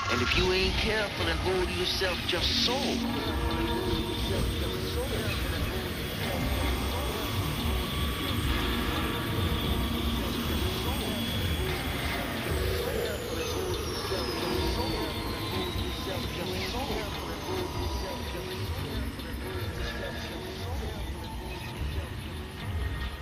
And if you ain't careful and hold yourself just so,